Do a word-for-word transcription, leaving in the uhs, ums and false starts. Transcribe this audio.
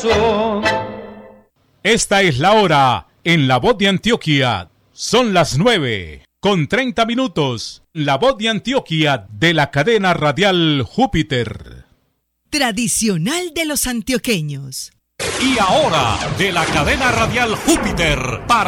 corazón. Esta es la hora en La Voz de Antioquia. Son las nueve con treinta minutos. La Voz de Antioquia de la cadena radial Júpiter. Tradicional de los antioqueños. Y ahora de la cadena radial Júpiter para